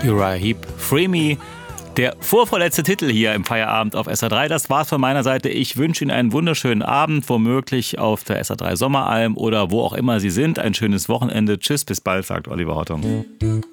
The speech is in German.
Uriah Heep, Free Me. Der vorvorletzte Titel hier im Feierabend auf SA3. Das war's von meiner Seite. Ich wünsche Ihnen einen wunderschönen Abend, womöglich auf der SA3 Sommeralm oder wo auch immer Sie sind. Ein schönes Wochenende. Tschüss, bis bald, sagt Oliver Hortung.